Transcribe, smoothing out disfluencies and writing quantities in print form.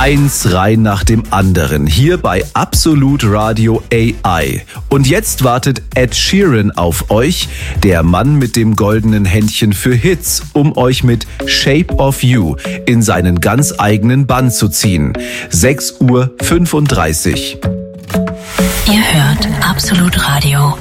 Eins rein nach dem anderen, hier bei Absolut Radio AI. Und jetzt wartet Ed Sheeran auf euch, der Mann mit dem goldenen Händchen für Hits, um euch mit Shape of You in seinen ganz eigenen Bann zu ziehen. 6:35 Uhr. Ihr hört Absolut Radio.